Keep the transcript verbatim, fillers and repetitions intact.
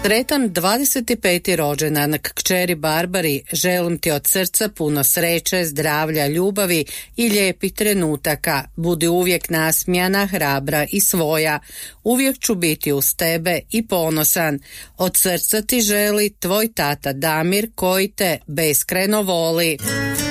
Sretan dvadeset peti rođendan kćeri Barbari, želim ti od srca puno sreće, zdravlja, ljubavi i lijepih trenutaka. Budi uvijek nasmijana, hrabra i svoja. Uvijek ću biti uz tebe i ponosan. Od srca ti želi tvoj tata Damir koji te beskrajno voli.